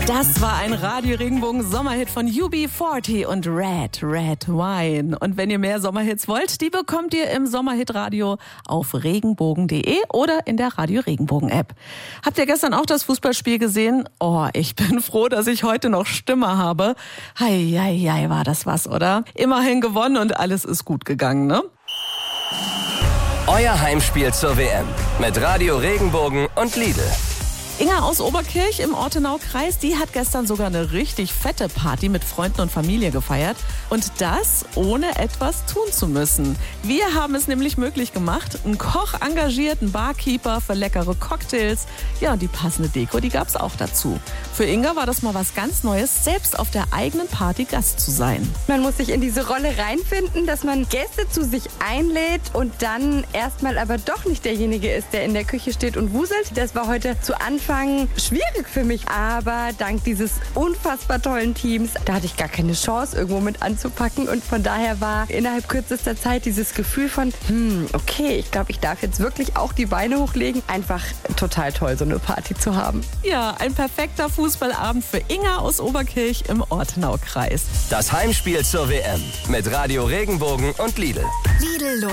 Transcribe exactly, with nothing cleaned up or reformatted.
Das war ein Radio Regenbogen Sommerhit von U B vierzig und Red, Red Wine. Und wenn ihr mehr Sommerhits wollt, die bekommt ihr im Sommerhit-Radio auf regenbogen punkt de oder in der Radio Regenbogen App. Habt ihr gestern auch das Fußballspiel gesehen? Oh, ich bin froh, dass ich heute noch Stimme habe. Hei, hei, hei, war das was, oder? Immerhin gewonnen und alles ist gut gegangen, ne? Euer Heimspiel zur W M mit Radio Regenbogen und Lidl. Inga aus Oberkirch im Ortenau-Kreis, die hat gestern sogar eine richtig fette Party mit Freunden und Familie gefeiert. Und das ohne etwas tun zu müssen. Wir haben es nämlich möglich gemacht. Ein Koch engagiert, einen Barkeeper für leckere Cocktails. Ja, und die passende Deko, die gab's auch dazu. Für Inga war das mal was ganz Neues, selbst auf der eigenen Party Gast zu sein. Man muss sich in diese Rolle reinfinden, dass man Gäste zu sich einlädt und dann erstmal aber doch nicht derjenige ist, der in der Küche steht und wuselt. Das war heute zu Anfang schwierig für mich, aber dank dieses unfassbar tollen Teams, da hatte ich gar keine Chance, irgendwo mit anzupacken und von daher war innerhalb kürzester Zeit dieses Gefühl von, hm, okay, ich glaube, ich darf jetzt wirklich auch die Beine hochlegen. Einfach total toll, so eine Party zu haben. Ja, ein perfekter Fußballabend für Inga aus Oberkirch im Ortenau-Kreis. Das Heimspiel zur W M mit Radio Regenbogen und Lidl. Lidl